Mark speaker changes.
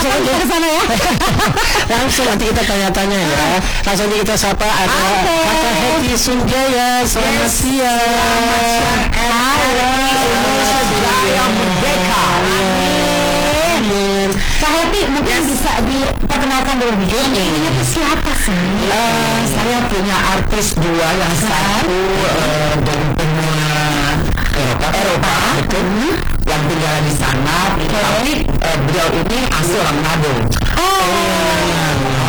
Speaker 1: Langsung ke sana ya.
Speaker 2: Langsung nanti kita tanya-tanya ya. Langsung aja kita sapa ada Kakak Happy Sunjaya. Selamat siang.
Speaker 1: Kak Happy mungkin bisa diperkenalkan dulu nih. Ini tuh siapa sih?
Speaker 3: Saya punya artis dua, yang satu dari benua Eropa, betul, yang tinggal di sana. Tapi beliau ini asli orang Manado.